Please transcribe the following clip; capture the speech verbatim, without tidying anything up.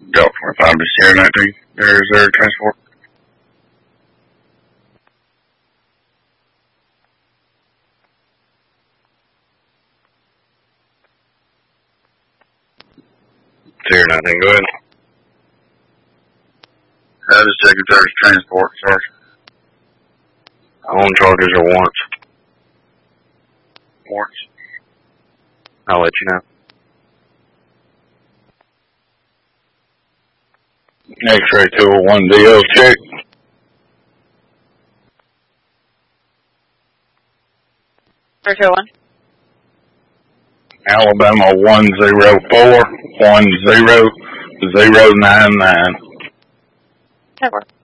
Delta twenty-five to Sierra nineteen. There's their transport. Sierra nineteen, go ahead. I just check if there's transport charge. On charges or warrants? Warrants. I'll let you know. X-ray two oh one D O check. two oh one. Alabama one zero four one zero zero nine nine. Network.